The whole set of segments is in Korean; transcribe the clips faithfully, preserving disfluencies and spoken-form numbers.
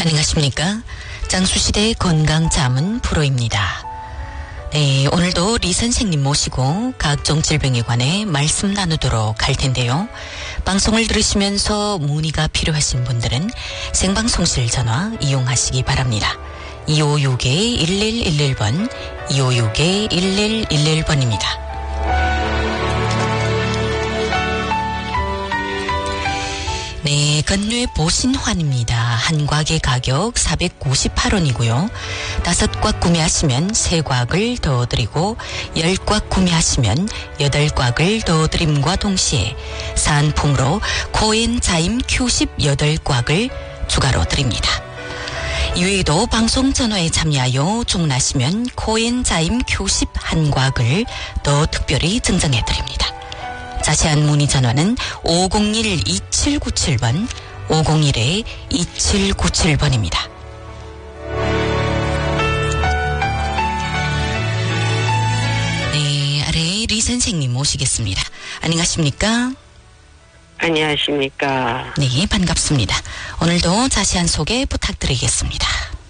안녕하십니까. 장수시대의 건강자문 프로입니다. 네, 오늘도 리 선생님 모시고 각종 질병에 관해 말씀 나누도록 할 텐데요. 방송을 들으시면서 문의가 필요하신 분들은 생방송실 전화 이용하시기 바랍니다. 이오육 일일일일 번, 이오육 일일일일 번입니다. 네, 건뇌 보신환입니다. 한 곽의 가격 사백구십팔 원이고요. 다섯 곽 구매하시면 세 곽을 더 드리고 열 곽 구매하시면 여덟 곽을 더 드림과 동시에 사은품으로 코엔자임 큐십 여덟 곽을 추가로 드립니다. 이외에도 방송 전화에 참여하여 주문하시면 코엔자임 큐십 한 곽을 더 특별히 증정해 드립니다. 자세한 문의 전화는 오공일 이칠구칠 번, 오공일 이칠구칠 번입니다. 네, 아래 리 선생님 모시겠습니다. 안녕하십니까? 안녕하십니까? 네, 반갑습니다. 오늘도 자세한 소개 부탁드리겠습니다.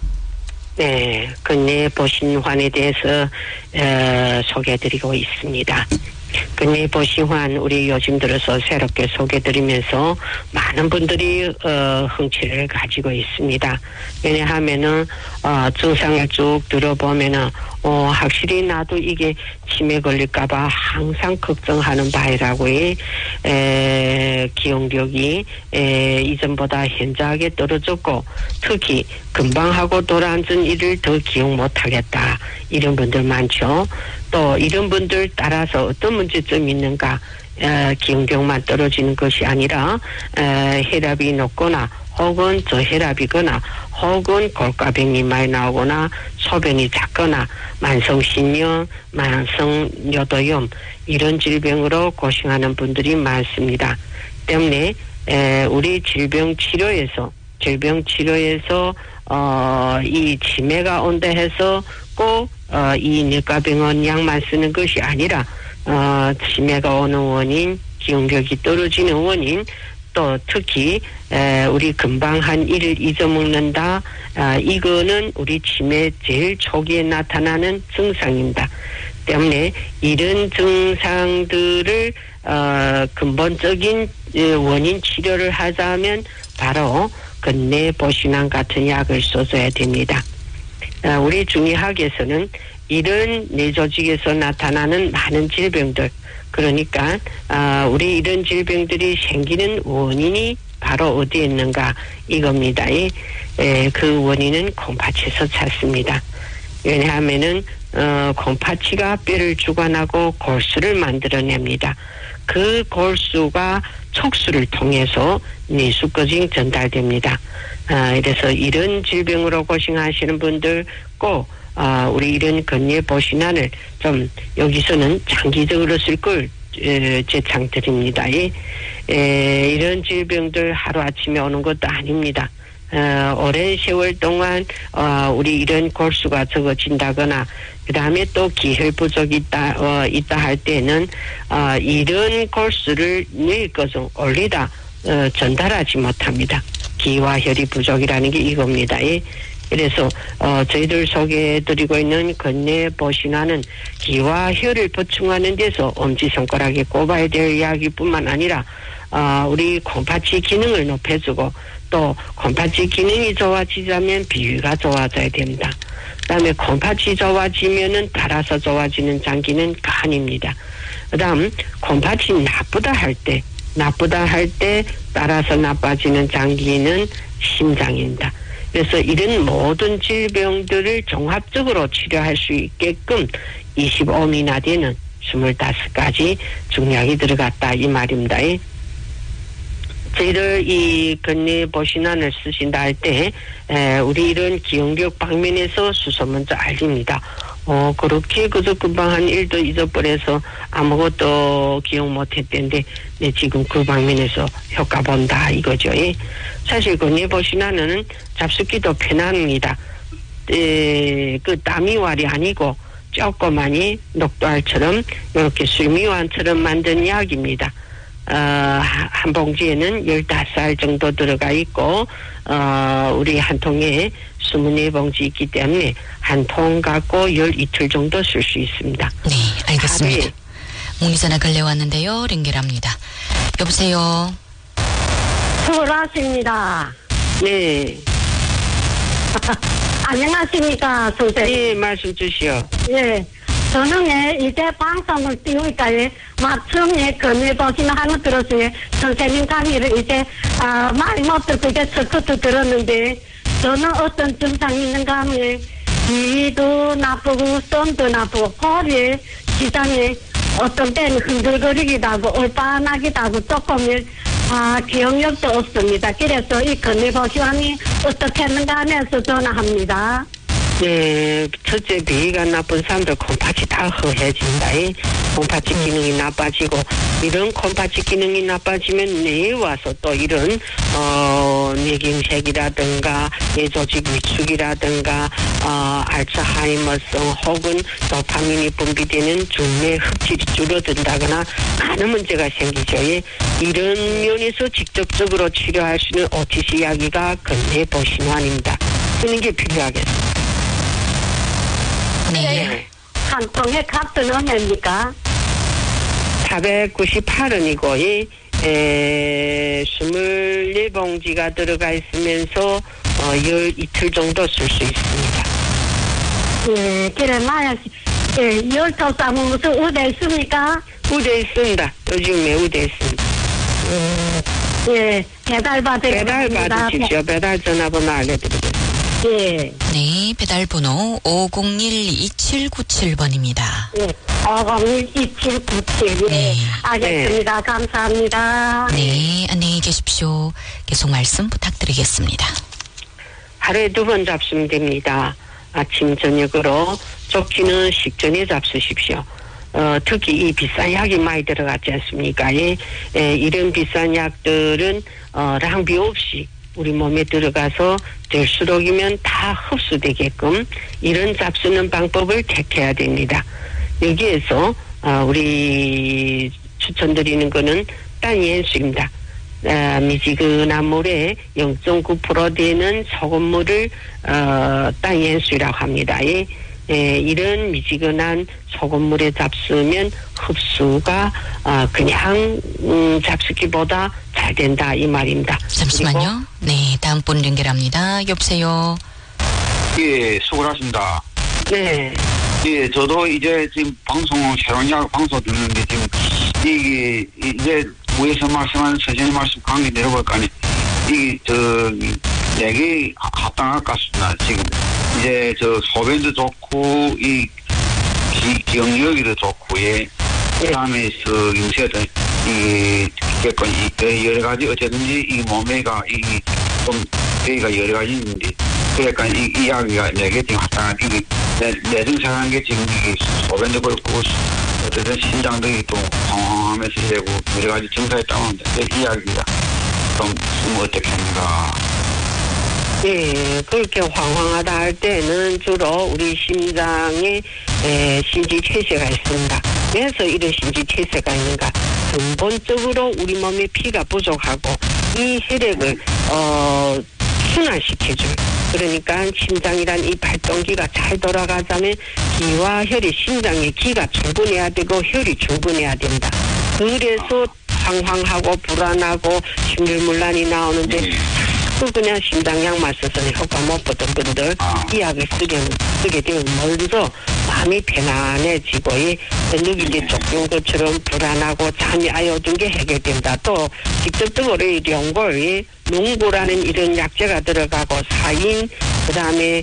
네, 건뇌 보신환에 대해서 어, 소개해드리고 있습니다. 건뇌 보신환 우리 요즘 들어서 새롭게 소개드리면서 많은 분들이 어, 흥취를 가지고 있습니다. 왜냐하면은 어, 증상을 쭉 들어보면은 어, 확실히 나도 이게 치매 걸릴까봐 항상 걱정하는 바이라고 에, 기억력이 에, 이전보다 현저하게 떨어졌고 특히 금방 하고 돌아앉은 일을 더 기억 못하겠다 이런 분들 많죠. 또 이런 분들 따라서 어떤 문제점이 있는가 에, 기억력만 떨어지는 것이 아니라 에, 혈압이 높거나 혹은 저혈압이거나 혹은 골가병이 많이 나오거나 소변이 작거나 만성신경, 만성요도염 이런 질병으로 고생하는 분들이 많습니다. 때문에 에, 우리 질병 치료에서 질병 치료에서 어, 이 치매가 온다 해서 꼭 어, 이 내과병원 약만 쓰는 것이 아니라 어, 치매가 오는 원인, 기억력이 떨어지는 원인 또 특히 에, 우리 금방 한 일을 잊어먹는다. 아, 이거는 우리 치매 제일 초기에 나타나는 증상입니다. 때문에 이런 증상들을 어, 근본적인 원인 치료를 하자면 바로 건뇌 보신환 같은 약을 써줘야 됩니다. 아, 우리 중의학에서는 이런 뇌조직에서 나타나는 많은 질병들 그러니까 아, 우리 이런 질병들이 생기는 원인이 바로 어디에 있는가 이겁니다. 에, 그 원인은 콩팥에서 찾습니다. 왜냐하면은 어, 콩팥이가 뼈를 주관하고 골수를 만들어냅니다. 그 골수가 촉수를 통해서 뇌수까지 전달됩니다. 아, 그래서 이런 질병으로 고생하시는 분들 꼭 아, 우리 이런 건뇌 보신환을 좀 여기서는 장기적으로 쓸 걸 제창드립니다. 에, 에, 이런 질병들 하루아침에 오는 것도 아닙니다. 어, 오랜 세월 동안 어, 우리 이런 골수가 적어진다거나 그 다음에 또 기혈 부족이 있다, 어, 있다 할 때는 어, 이런 골수를 뇌까지 올리다 어, 전달하지 못합니다. 기와 혈이 부족이라는 게 이겁니다. 예. 그래서 어, 저희들 소개해드리고 있는 건뇌 보신환은 기와 혈을 보충하는 데서 엄지손가락에 꼽아야 될 이야기뿐만 아니라 어, 우리 콩팥이 기능을 높여주고 또 콩팥이 기능이 좋아지자면 비위가 좋아져야 됩니다. 그 다음에 콩팥이 좋아지면은 따라서 좋아지는 장기는 간입니다. 그 다음 콩팥이 나쁘다 할 때 나쁘다 할 때 따라서 나빠지는 장기는 심장입니다. 그래서 이런 모든 질병들을 종합적으로 치료할 수 있게끔 이십오 미나 되는 스물다섯 가지 중약이 들어갔다 이 말입니다. 저희들 이 건뇌 보신환을 쓰신다 할 때 우리 이런 기억력 방면에서 수소 먼저 알립니다. 어 그렇게 그저 금방 한 일도 잊어버려서 아무것도 기억 못했던데 네, 지금 그 방면에서 효과 본다 이거죠. 예. 사실 건뇌 보신환은 잡숫기도 편합니다. 에, 그 다미왈이 아니고 조그마니 녹두알처럼 이렇게 술미환처럼 만든 약입니다. 어, 한 봉지에는 열다섯 알 정도 들어가 있고, 어, 우리 한 통에 이십사 봉지 있기 때문에 한 통 갖고 열이틀 정도 쓸 수 있습니다. 네, 알겠습니다. 문의전화 걸려 왔는데요. 연결합니다. 여보세요. 수고하십니다. 네. 안녕하십니까, 선생님. 예, 말씀 주시오. 예. 저는 예, 이제 방송을 띄우니까 예, 마침 예, 건의보시는 하는 들었어요. 선생님 강의를 이제, 아, 많이 못 듣고 이제 첫부터 들었는데, 저는 어떤 증상이 있는가 하면, 예, 귀도 나쁘고, 손도 나쁘고, 허리, 시장에 어떤 때는 흔들거리기도 하고, 올바나기도 하고, 조금, 예, 아, 기억력도 없습니다. 그래서 이 건의보시원이 어떻게 했는가 하면서 전화합니다. 네, 첫째 비위가 나쁜 사람들 콩팥이 다 허해진다. 콩팥이 기능이 나빠지고 이런 콩팥이 기능이 나빠지면 내에 와서 또 이런 어 뇌경색이라든가 뇌조직 위축이라든가 어 알츠하이머성 혹은 도파민이 분비되는 중뇌 흡질이 줄어든다거나 많은 문제가 생기죠. 예. 이런 면에서 직접적으로 치료할 수 있는 오티씨 이야기가 건뇌보신환입니다. 쓰는 게 필요하겠습니다. 네. 한 통에 값은 얼마입니까? 사백구십팔 원이고, 에, 이십사 봉지가 들어가 있으면서, 어, 열 이틀 정도 쓸 수 있습니다. 예, 그래, 만약, 예, 열두 쌍은 무슨 의대 있습니까? 우대 있습니다. 요즘에 우대 있습니다. 예, 예, 배달 받으겠습니다. 배달 받으십시오. 배달 전화번호 알려드리겠습니다. 예. 네, 배달번호 오공일 이칠구칠 번입니다. 예, 오공일 이칠구칠. 예. 네. 알겠습니다. 네. 감사합니다. 네, 안녕히 계십시오. 계속 말씀 부탁드리겠습니다. 하루에 두 번 잡수면 됩니다. 아침, 저녁으로. 조끼는 식전에 잡수십시오. 어, 특히 이 비싼 약이 많이 들어갔지 않습니까? 예, 예, 이런 비싼 약들은, 어, 낭비 없이 우리 몸에 들어가서 될수록이면 다 흡수되게끔 이런 잡수는 방법을 택해야 됩니다. 여기에서 어, 우리 추천드리는 거는 딴이엔수입니다. 어, 미지근한 물에 영 점 구 퍼센트 되는 소금물을 어, 딴이엔수라고 합니다. 예. 예, 이런 미지근한 소금물에 잡수면 흡수가 어, 그냥 음, 잡수기보다 잘 된다 이 말입니다. 잠시만요. 네, 다음 분 연결합니다. 여보세요. 예, 수고하십니다. 네. 예, 저도 이제 지금 방송, 새로운 약 방송 듣는데 지금 이게 이제 위에서 말씀하는 선생님 말씀 강의 내려볼까니 이게 저 내게 합당할 것 같습니다. 지금 이제 저 소변도 좋고 이 기, 기억력이도 좋고 예. 그다음에 그 인쇄도 이 어쨌건 이 여러 가지 어쨌든지 이 몸에가 이좀 여기가 여러 가지 있는데 그러니까 이 이야기가 내게 지금 합당한 이게 내 내증상한 게 지금 이게 소변도 그렇고 어쨌든 신장도 또 황황하면서 되고 여러 가지 증상이 있다는데 그 이야기가 좀, 좀 어떻게 합니까? 예, 그렇게 황황하다 할 때는 주로 우리 심장에 에, 심지체세가 있습니다. 그래서 이런 심지체세가 있는가? 근본적으로 우리 몸에 피가 부족하고 이 혈액을 어, 순환시켜줄. 그러니까 심장이란 이 발동기가 잘 돌아가자면 기와 혈이 심장에 기가 충분해야 되고 혈이 충분해야 된다. 그래서 황황하고 불안하고 심혈문란이 나오는데 또 그냥 심장약만 써서는 효과 못 보던 분들 이 약을 쓰게, 쓰게 되면 먼저 마음이 편안해지고 누기지 쫓긴 것처럼 불안하고 잠이 아여든 게 해결된다. 또 직접적으로 이 령골, 농구라는 이런 약재가 들어가고 사인, 그 다음에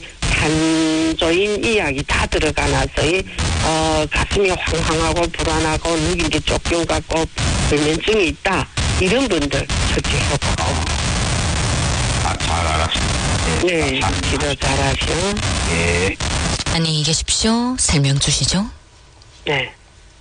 산조인 이 약이 다 들어가 나서 어, 가슴이 황황하고 불안하고 누기지 쫓긴 것 같고 불면증이 있다. 이런 분들 첫째 효과가 없다. 아, 잘 알았습니다. 예, 네, 기도 잘하시오. 예. 안녕히 계십시오. 설명 주시죠. 네.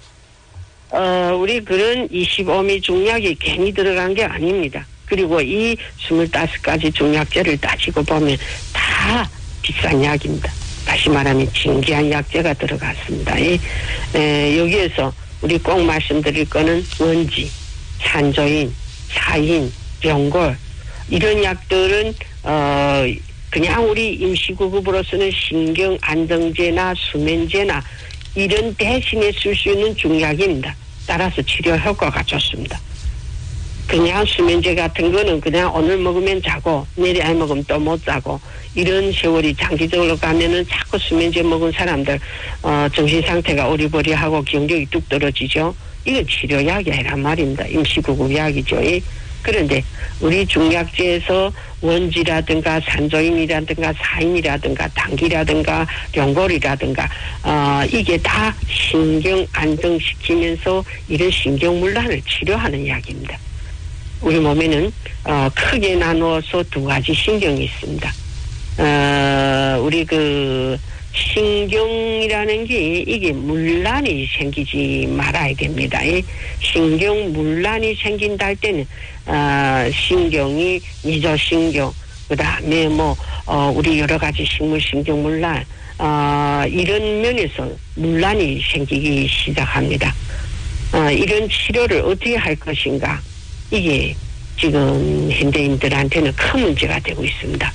어, 우리 그런 이십오 미 중약이 괜히 들어간 게 아닙니다. 그리고 이 스물다섯 가지 중약제를 따지고 보면 다 비싼 약입니다. 다시 말하면 진귀한 약재가 들어갔습니다. 이, 에, 여기에서 우리 꼭 말씀드릴 거는 원지, 산조인, 사인, 연골 이런 약들은 어 그냥 우리 임시구급으로서는 신경 안정제나 수면제나 이런 대신에 쓸 수 있는 중약입니다. 따라서 치료 효과가 좋습니다. 그냥 수면제 같은 거는 그냥 오늘 먹으면 자고 내일 안 먹으면 또 못 자고 이런 세월이 장기적으로 가면은 자꾸 수면제 먹은 사람들 어 정신 상태가 어리버리하고 기억력이 뚝 떨어지죠. 이건 치료약이 아니란 말입니다. 임시구급약이죠. 그런데 우리 중약제에서 원지라든가 산조임이라든가 사인이라든가 당기라든가 연골이라든가 어 이게 다 신경 안정시키면서 이런 신경문란을 치료하는 약입니다. 우리 몸에는 어 크게 나누어서 두 가지 신경이 있습니다. 어 우리 그 신경이라는 게 이게 문란이 생기지 말아야 됩니다. 이 신경 문란이 생긴다 할 때는 어, 신경이 미저신경 그다음에 뭐 어, 우리 여러 가지 식물신경 문란 어, 이런 면에서 문란이 생기기 시작합니다. 어, 이런 치료를 어떻게 할 것인가 이게 지금 현대인들한테는 큰 문제가 되고 있습니다.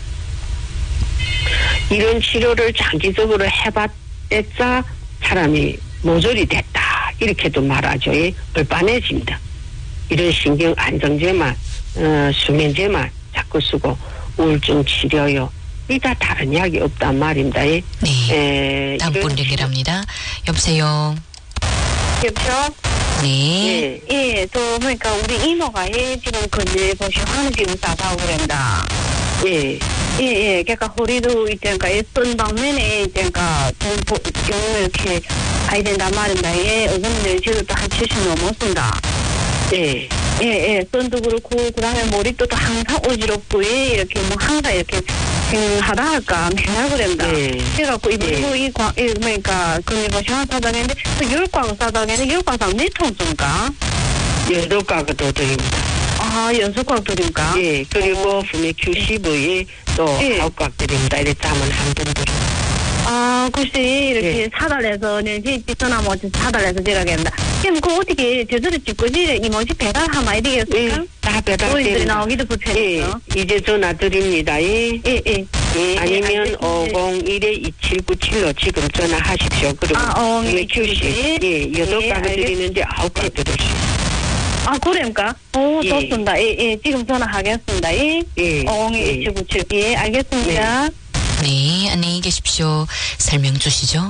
이런 치료를 장기적으로 해봤자 사람이 모조리 됐다 이렇게도 말하죠. 얼빠내집니다. 이런 신경 안정제만 어, 수면제만 자꾸 쓰고 우울증 치료요. 이 다 다른 약이 없단 말입니다. 네. 에, 다음 분 연결합니다. 여보세요. 여보세요? 네. 예, 예, 또, 그러니까, 우리 이모가, 예, 지금, 건질 보시 하는 지금 싸다고 그런다. 예. 예, 예, 그러니까, 허리도, 이때니까, 예, 손 방면에, 이때니까, 좀, 좀, 이렇게, 가야 된단 말입니다. 예, 어머니는 지금 또 한 칠십 넘었습니다. 예. 예, 예, 손도 그렇고, 그 다음에 머리도 또 항상 어지럽고, 예, 이렇게, 뭐, 항상 이렇게, 하다 할까, 맨날 그런다. 예. 그래갖고, 이번에, 예. 이 광, 예, 그러니까, 건질 보시 하나 싸다고 했는데, 또 열광 싸다고 했는데, 열광상 몇 통 줍니까? 연도가도 드립니다. 아, 연속광 드립니까? 예, 그리고 부메큐시브에 또 예. 하우각 드립니다. 이렇게 하면 한 번 드립니다. 아, 글쎄, 이렇게 예. 사달해서, 네, 제 집서나 뭐, 사달해서 제라겠다. 그럼 그 어떻게, 제대로 짓고지, 이모지 배달하면 안 예, 되겠습니까? 다 노인들이 배달됩니다. 나오기도 예, 불편해요. 이제 전화 드립니다. 예. 예, 예. 예, 아니면 알겠습니다. 오공일 이칠구칠로 지금 전화하십시오. 그리고 아, 어, 부메큐시 예, 여덟 예, 가구 알겠- 드리는데 아홉 가구 드리십시오. 아, 그래입니까? 오, 예. 좋습니다. 예, 예, 지금 전화하겠습니다. 예. 예. 오공일 이칠구칠. 예, 알겠습니다. 네, 안녕히 계십시오. 설명 주시죠.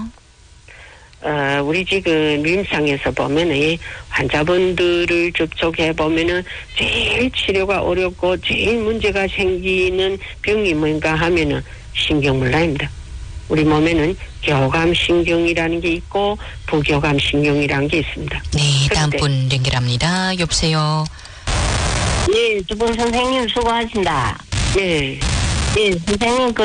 어, 우리 지금 민상에서 보면은 이 환자분들을 접촉해 보면은 제일 치료가 어렵고 제일 문제가 생기는 병이 뭔가 하면은 신경문란입니다. 우리 몸에는 교감신경이라는 게 있고 부교감신경이라는 게 있습니다. 네, 다음 그런데- 분 연결합니다. 여보세요. 예, 두 분 선생님 수고하신다. 예. 예, 선생님 그